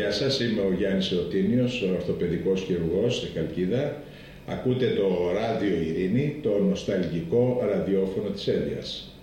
Γεια σας, είμαι ο Γιάννης Εωτίνιος, ορθοπαιδικός χειρουργός στη Χαλκίδα. Ακούτε το Ράδιο Ειρήνη, το νοσταλγικό ραδιόφωνο της Ένδειας.